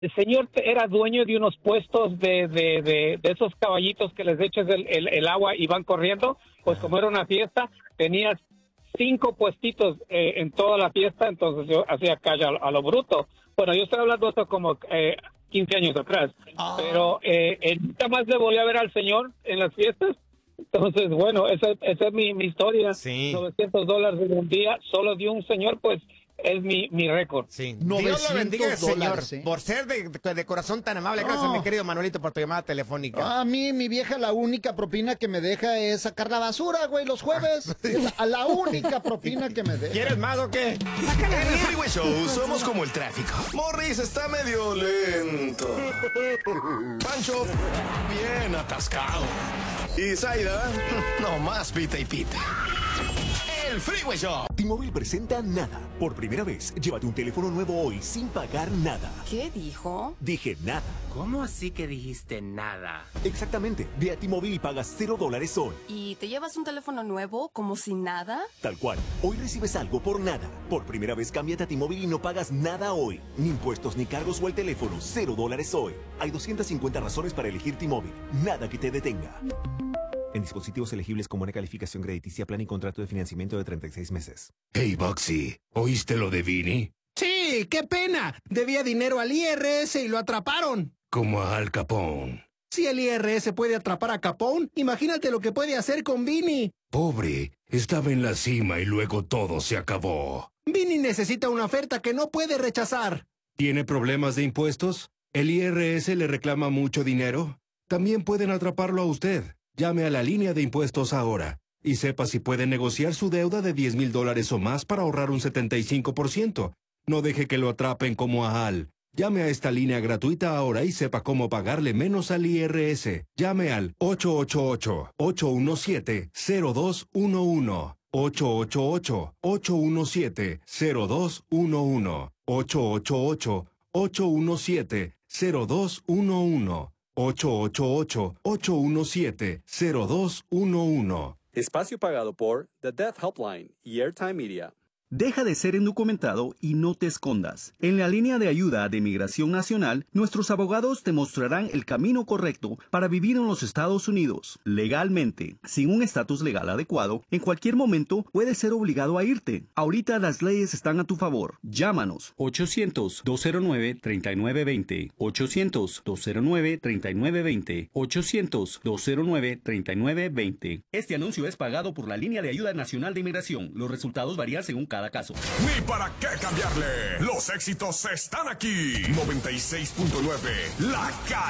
El señor era dueño de unos puestos de esos caballitos que les echas el agua y van corriendo. Pues como era una fiesta, tenía 5 puestitos en toda la fiesta, entonces yo hacía calle a lo bruto. Bueno, yo estoy hablando de esto como 15 años atrás, pero nunca más le volví a ver al señor en las fiestas. Entonces, bueno, esa es mi historia. Sí. $900 en un día, solo de un señor, pues es mi récord. Sí. $900, Dios lo bendiga, señor, ¿eh? por ser de corazón tan amable. Gracias, No. mi querido Manuelito, por tu llamada telefónica. A mí, mi vieja, la única propina que me deja es sacar la basura, güey, los jueves. Es la única propina que me deja. ¿Quieres más o qué? En el Freeway Show somos como el tráfico. Morris está medio lento. Pancho, bien atascado. Y Zaida, nomás pita y pita. El Freeway Show. T-Mobile presenta Nada. Por primera vez, llévate un teléfono nuevo hoy sin pagar nada. ¿Qué dijo? Dije nada. ¿Cómo así que dijiste nada? Exactamente. Ve a T-Mobile y pagas $0 hoy. ¿Y te llevas un teléfono nuevo como si nada? Tal cual. Hoy recibes algo por nada. Por primera vez, cámbiate a T-Mobile y no pagas nada hoy. Ni impuestos, ni cargos o el teléfono. $0 hoy. Hay 250 razones para elegir T-Mobile. Nada que te detenga. En dispositivos elegibles con buena calificación crediticia, plan y contrato de financiamiento de 36 meses. Hey, Boxy, ¿oíste lo de Vini? Sí, qué pena. Debía dinero al IRS y lo atraparon. Como a Al Capone. Si el IRS puede atrapar a Capone, imagínate lo que puede hacer con Vini. Pobre, estaba en la cima y luego todo se acabó. Vini necesita una oferta que no puede rechazar. ¿Tiene problemas de impuestos? ¿El IRS le reclama mucho dinero? También pueden atraparlo a usted. Llame a la línea de impuestos ahora y sepa si puede negociar su deuda de $10,000 o más para ahorrar un 75%. No deje que lo atrapen como a Al. Llame a esta línea gratuita ahora y sepa cómo pagarle menos al IRS. Llame al 888-817-0211. 888-817-0211. 888-817-0211. 888-817-0211. Espacio pagado por The Death Helpline y Airtime Media. Deja de ser indocumentado y no te escondas. En la línea de ayuda de Migración Nacional, nuestros abogados te mostrarán el camino correcto para vivir en los Estados Unidos legalmente. Sin un estatus legal adecuado, en cualquier momento puedes ser obligado a irte. Ahorita las leyes están a tu favor. Llámanos 800-209-3920. 800-209-3920. 800-209-3920. Este anuncio es pagado por la línea de ayuda nacional de inmigración. Los resultados varían según cada caso. Ni para qué cambiarle. Los éxitos están aquí. 96.9. La